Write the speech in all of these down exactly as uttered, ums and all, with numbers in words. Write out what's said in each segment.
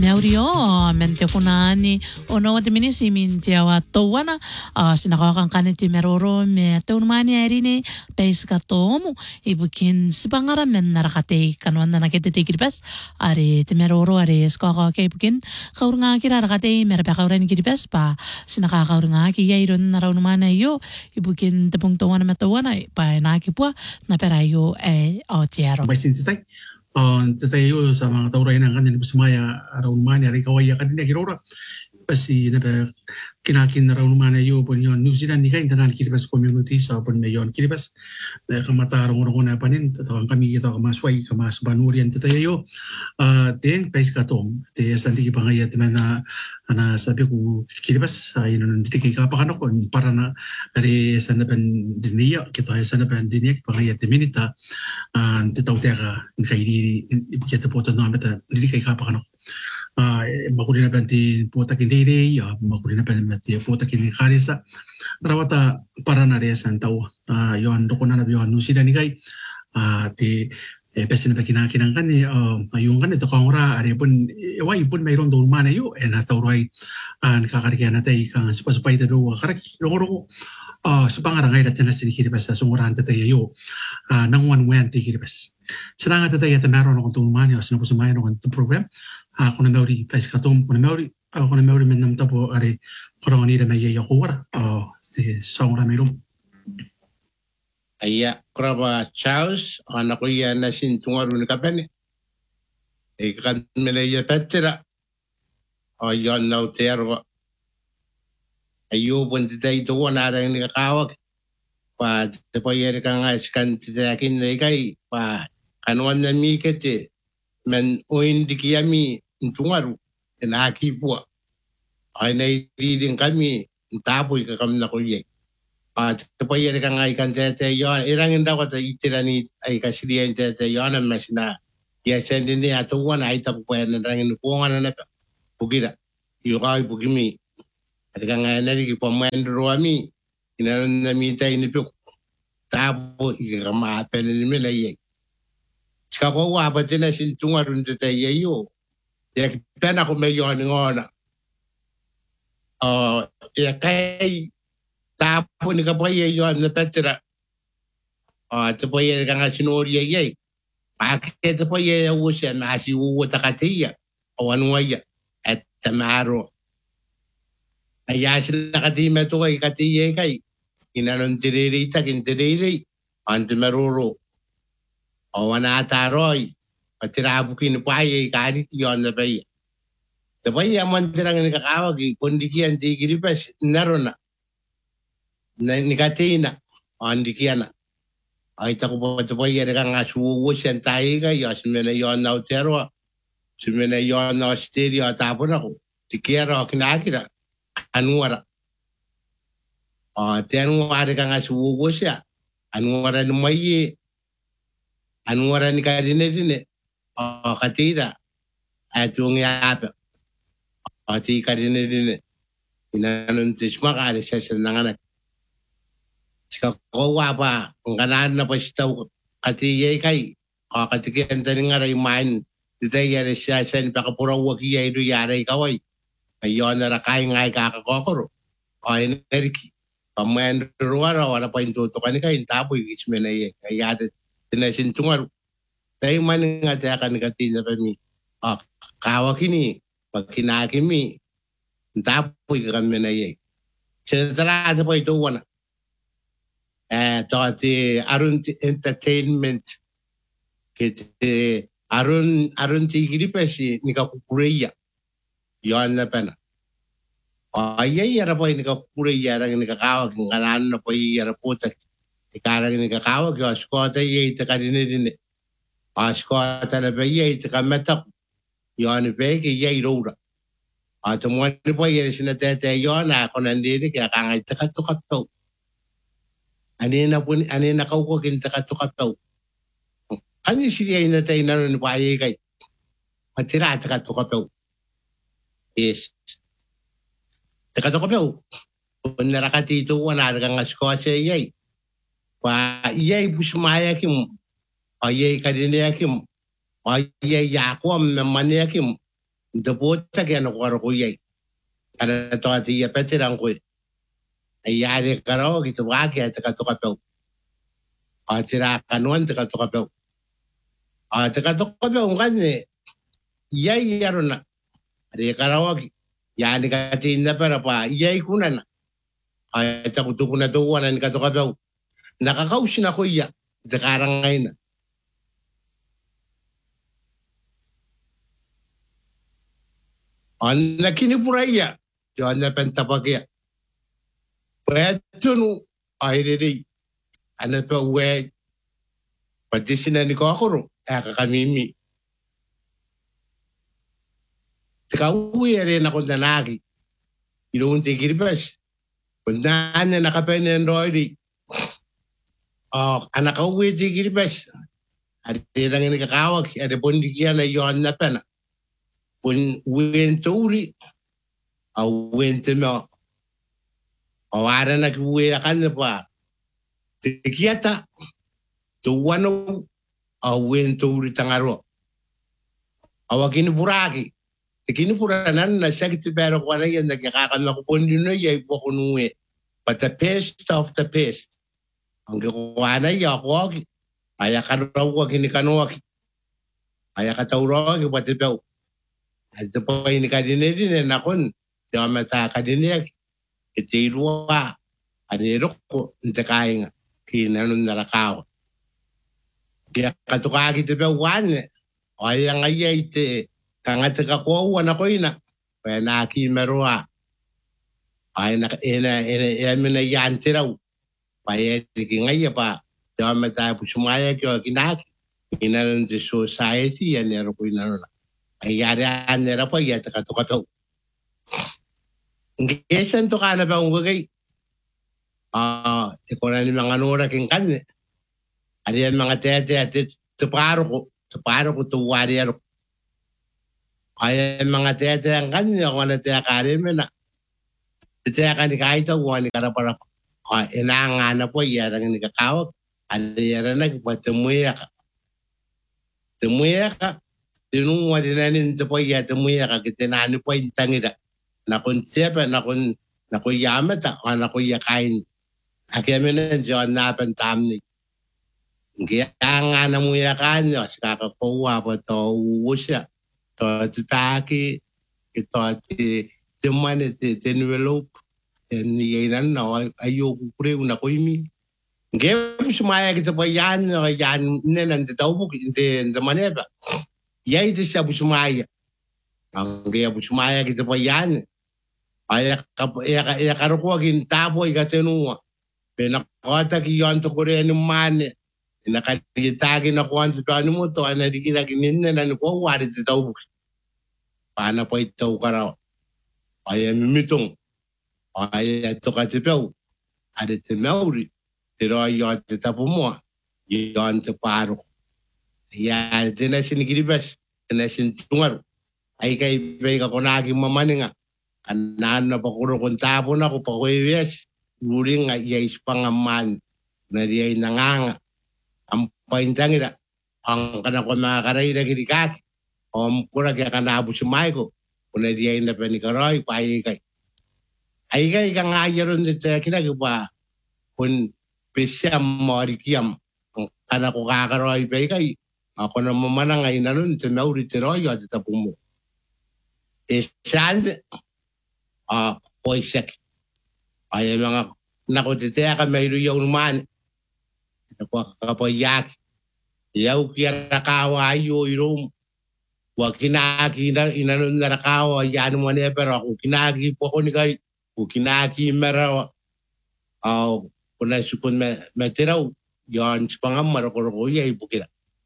Naurio, mente kunani, ono wate minisi minti awa towana, sinakakan kaniti meroro me teunmani erine, pes katomu, ibukin sipangara men narakate kanwanda nakete tikiripes, are te meroro are skaka ke ibukin, kauranga kira rakate merpe kauran kiripes pa, sinakakauranga ki yairon naraunumana yo, ibukin tepung towana me towana, pa nakipua, naperayo e autiaro. Basin sisay. On tatayo sa mga tauray ng kanila sumaya around man ari kawaya kanila girora pasi na ba kinakin na raw man ayo pun yon New Zealand ni kain tanan kiribas community sa pun na yon kiribas na kamatarong ro na panin tatawang kami ito kamasway kamas banurian tatayo uh ten pais katom te sandi pangayat man na ana sabi ko kiribas ay non diti ka pa kano kon para na ari sa na ban dinia kita ay sa na ban dinia pangayat minita an titaw tega kay di ibuketa po to na meta diti ka pa kano ah makulina banti puta kindiri ya makulina banti puta kini karisa rawata para na res antaw ah yon dokona na yon nusida ni kay ah ti eh pesin pa kinakinang kan ni ayung kan ito kangura ari pun wai pun mayroon daw man ayo en atawray an kakarikan natay kang spasapay tado karak rongo ah sa pangarangay natin na sinikiribas sa sungurahan tatay ayo ah nang one wen ti kiribas saranga tatay at meron akong tuman yo sinapusumayan akong program ako na meuri pais katom ko na meuri ako na meuri men namta po ari korong ni da may yakuwar oh si song ramirum aya kraba Charles ana ko ya na sin tungaru ni kapene e kan mele ya petera o yon no terwa ayo bon dai to wana ra ni kawak pa te po yer kan as kan te akin nei kai pa kanwan na mi kete men o indikiami tungaru na akipua ai nei reading kami tapo ka kam na ko ye a te pa yer kan ai kan te te yo irang inda ko te itirani ai ka sirien te te yo na mesna ya sende ni atu wana ai ta ko na rang ni ko ngana na bugira yo ai bugimi ade kan ai na ri ko men ro ami ina na mi tai ni pu tapo i ka ma pe ni me la ye ska ko wa ba te na sin tungaru te te ye yo ya pena ko me yo ni ngona oh ya kai tapo ni ka boy yo na petera ah te boy ka nga sinori ye ye pa ke te boy ye wo se na si wo ta ka te ya o anu ya et tamaro aya sin na ka ti me to ka ti ye kai ina non tireri ta kin tireri ante meroro o wana taroi patira bukin paye kari yon na bay te bay amon tirang ni kakawa ki kondikian ti giripes narona na nikatina andikiana ay ta ko te bay ya kang asu wo sentai ga ya simena yon na terwa simena yon na stereo tapona ko tikiara kinakira anuara ah tenuara kang asu wo sia anuara ni mai anuara ni karine dine oh katira atung ya oh ti karine dine inanon tisma kare sa sanangan ska ko wa pa nganan na pa sitaw katiye kai oh katiken taning ara imain ditay ya sa san pa kapura wagi ya idu yare kawai ayon na kai ngai ka ka kokoro oh energi pamen ruara wala pa into to kanika intapo ismena ye ayade tinasin tungaru tayo man nga tayo kan katina pa mi ah kawakini pagkinakimi tapoy kami na ye sinatara sa po ito wana eh toti arun entertainment kiti arun arun tigiri pa si nikakukureya yon na pena ay yara po nikakukureya rang nikakawag nganan na po yara po tak ikarang nikakawag yung skota ye itakadini din askota na baye ita meta yon bege ye rora ato mo ni boye sina tete yon a konandini kaya kanga ita katukato anina pun anina kau ko kinta katukato kanyi siya ina tay na ni baye kay patira ita katukato yes takatukato kung narakati ito wana kang askota ye pa ye busmaya kim ayay kadine yakim ayay yakwam na mani yakim Nta pota ke no kwaro ko yai. Kana to ati ya petira ko. Ai are karo ki to wa ke ta ka to ka pe. A tira kanuan ta ka to ka pe. A ta ka to ka pe ngane. Yai yarona. Are karo ki. Ya ni ka tinda para pa yai kunana. A ta ku to kuna to wana ni ka to ka pe. Nakakausi na ko iya. Ta karang ngayon. Anna kini puraya, yo anna pentapakia. Wetunu aireri, anna pa we, patisina ni kokoro, aka kamimi. Tika uwi ere na kondanaki, ilunti kiribas, kundane nakapene ndoidi. Oh, anak uwi ti kiribas, ada yang ini kakawak, ada bondikia na yo anna pena. When went to I went to know. O ara na kuwe akanya pa. Tikiata to wano a went to tangaro. Awakini buraki. Tikini puranan na sakit pero kwa na yan nagkakakan na kupunin na yay po kunuwe. But the best of the best. Ang kikuha na yakwag. Ayakan raw wag hinikanwag. Ayakataw raw pati pa. Ito po ini kadine din na kun yo mata kadine itirwa anero ko ntakay nga kinanon narakaw kaya katuka kita ba wan ay ang ayay te kangat ka ko wana ko ina pa na ki merwa ay na ina ina ina yan tiraw pa yeti ngaya pa yo mata po sumaya ko kinaki inanon the society anero ko inanon ay yari nera po yata katukato. Ngesan to kana ba ungagay? Ah, ikonan ni mga nura king kanne. Ariyan mga tete at tuparo ko, tuparo ko tuwari ano. Ay mga tete ang kanne ako na tete kare mena. Tete kan kahit ako ni karapara. Ah, inanga na po yarang ni kakawag. Ariyan na nagpatumuya ka. Tumuya ka. Tinong wali na rin ito po yata mo ya kakitinano po yung tangida. Na kung siya na kung na kung yamat ako na kung yakain. Akiyami na dyan napantam ni. Kaya nga na mo yakan nyo. Kakakuha po to uusya. To tutaki. Ito ti timan iti tinwelope. Niyanan na ayoko preo na ko imi. Kaya sumaya kita po yan. Yan na nanditaw po. Hindi maneba. Yai itu siapa sumaya, angge abu sumaya kita payan, ayah kap ayah ayah karuku agin tapo ika tenua, penak kota kiyon to Korea ni mane, nakalitagi na kuan to anu mo to ana di kina kinina na nuko wari to tau, pana po ito karaw, ayah mimitong, ayah to katipel, ada temauri, pero ayah to tapo mo, yon to paro. Ya, tinasin kiribas, tinasin tungar. Ay kay bay ka kunagi mamaninga. Kanan na pakuro kung tapo na ko pakuiwes. Uri nga yais pangaman. Na di ay nanganga. Ang paintangida. Ang kanako mga karay na kinikat. Om kura kaya kanabo si Michael. Kung na di ay napanikaroy, paay kay. Ay kay ka nga yaron dito kinagawa. Kung pisyam morikiyam. Ang kanako kakaroy bay kay. Ako na mamana ngayon na nun, tumauri tiroyo at itapong mo. Isand, ah, poisek. Ay mga nakutitea ka may luyaw naman. Nakuha ka po yak. Yaw kaya nakawa ayo irom. Huwag kinaki na inanon na nakawa, yan mo na pero ako kinaki po ako ni kay. Kung kinaki mera, ah, kung nasukon matiraw, yan sa pangamar ako ko yay bukira.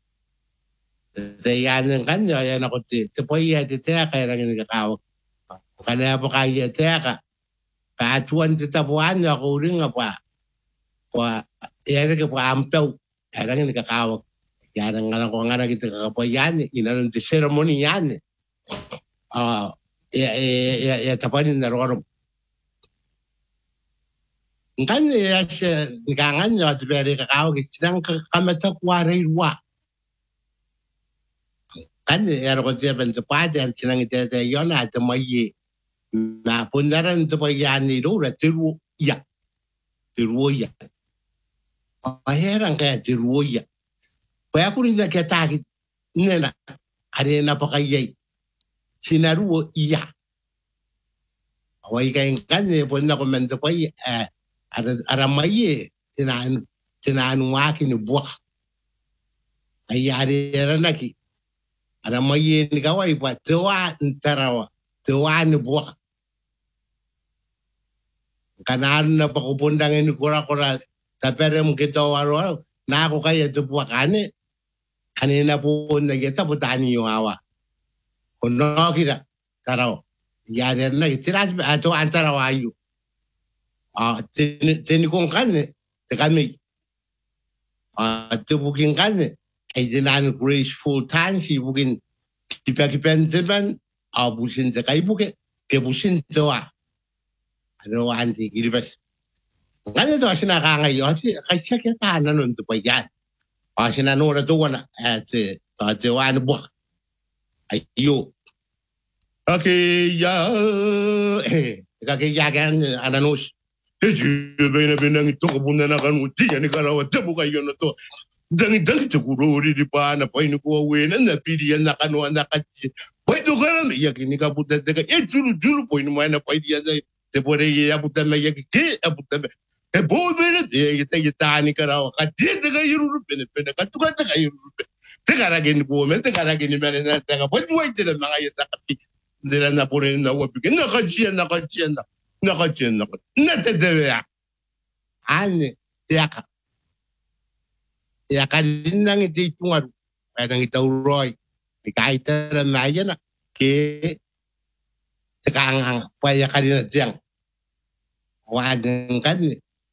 Dayan kan yo yan ako ti ti po iya ti tea kaya lang nagkakawag kana po kaya tea ka kaatuan ti tapuan ako rin nga pa kwa yan ka pa ampaw kaya lang nagkakawag yan nga lang ko nga nagita ka po yan inanon ti ceremony yan ah ya ya ya tapan na ro kan ya siya ngangan yo ti beri kakawag sinang kamata kwaray wa kan era ko siya ben pa dan sinang ite te yona te mai na pundaran te pa yani ro ra tiru ya tiru ya a heran ka tiru ya pa ku ni da ke ta ki nena are na pa kai sinaru ya awai kan kan ne punda ko men te pa ara ara mai tinan tinan wa ki ni bo ai are era na ki ada mai ni kawai pa tewa ntarawa tewa ni buah kanan na pakupundang ini kura-kura tapi ada mungkin tawaro na ako kaya te buah kane kanina po nageta putani yung awa kuno kita taraw yari na tiras ato antarawa ayu ah tini kong kane te kami ah te buking kane ay dinan graceful time si bukin kipa-kipan teman a busin te kai buke ke busin toa ano anti gilibas ngane to asina ka ngai yo ti kai cheke ta na non to payan asina no ra to wana at ta te wan bo ayo okay ya eh ka ke ya gan ananos Eji bene bene ngi to bunda na kan uti ni karawa te buka yo no to dangi dangi te kurori di pa na pa ni ko we na na pidi na kanu na ka pai to kana ya kini ka puta te ka e juru juru po ni mai na pa dia te pore ya puta me ya ke a puta me e bo bene te te ta ni karawa ka te te ka yuru bene bene ka tu ka te ka yuru te kara ke ni bo me te kara ke ni me na te ka po tu ai te na nga ya ta ka ti de na pore na wa pi na ka ji na ka ji na na ka ji na na te te ya ane ya ka ya kadinang iti tungaru kadang itauroy ikaita na na ke tekang pa ya kadina tiang wagang kan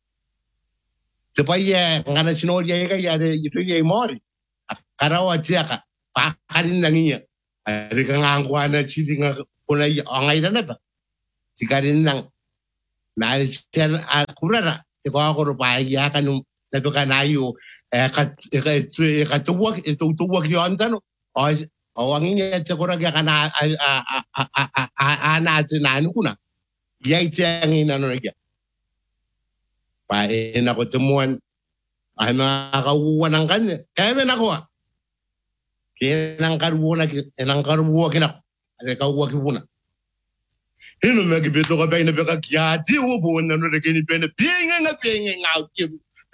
supaya ngana sinol ya ka ya de itu ya mori karawa tiaka pa kadinang iya ari kang angkwana sidi nga kuna angai na ba si kadinang na siya akurara ko ako pa ya kanum tato kanayo eh kat kat tuwag itu tuwag yon tano o awangin ya tsakura kaya kana ana tinano kuna yai tsangin ano kaya pa ina ko tumuan ay makakauwa ng kanya kaya men ako kaya nang karuwa na nang karuwa kinako ay kauwa kibuna hino magibito ka ba ina baka kya di wo buwan na no kini pena pinga nga pinga nga